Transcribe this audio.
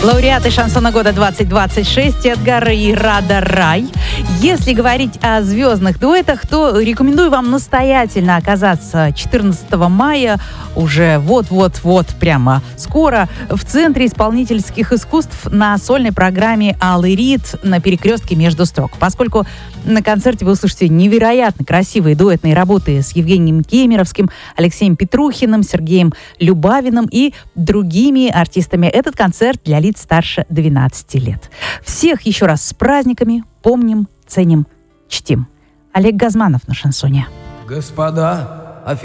Лауреаты шансона года 2026 Эдгар и Рада Рай. Если говорить о звездных дуэтах, то рекомендую вам настоятельно оказаться 14 мая, уже вот-вот-вот, прямо скоро, в Центре исполнительских искусств на сольной программе «Алый Рид» на перекрестке между строк. Поскольку на концерте вы услышите невероятно красивые дуэтные работы с Евгением Кемеровским, Алексеем Петрухиным, Сергеем Любавиным и другими артистами. Этот концерт для лиц старше 12 лет. Всех еще раз с праздниками. Помним, ценим, чтим. Олег Газманов на шансоне. Господа,